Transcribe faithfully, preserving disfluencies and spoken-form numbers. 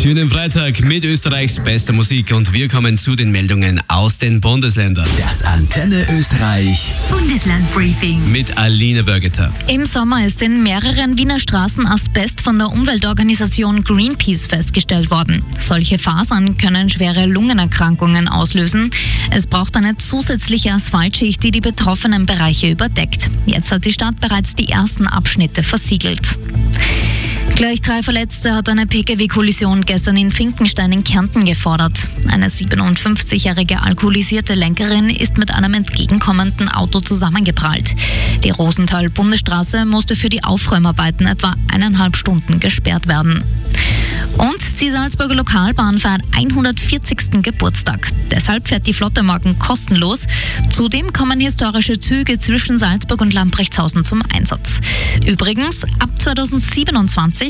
Schönen Freitag mit Österreichs bester Musik und wir kommen zu den Meldungen aus den Bundesländern. Das Antenne Österreich Bundeslandbriefing Mit Aline Börgeter. Im Sommer ist in mehreren Wiener Straßen Asbest von der Umweltorganisation Greenpeace festgestellt worden. Solche Fasern können schwere Lungenerkrankungen auslösen. Es braucht eine zusätzliche Asphaltschicht, die die betroffenen Bereiche überdeckt. Jetzt hat die Stadt bereits die ersten Abschnitte versiegelt. Gleich drei Verletzte hat eine P K W-Kollision gestern in Finkenstein in Kärnten gefordert. Eine siebenundfünfzigjährige alkoholisierte Lenkerin ist mit einem entgegenkommenden Auto zusammengeprallt. Die Rosenthal-Bundesstraße musste für die Aufräumarbeiten etwa eineinhalb Stunden gesperrt werden. Und die Salzburger Lokalbahn feiert hundertvierzigsten Geburtstag. Deshalb fährt die Flotte morgen kostenlos. Zudem kommen historische Züge zwischen Salzburg und Lamprechtshausen zum Einsatz. Übrigens, ab zweitausendsiebenundzwanzig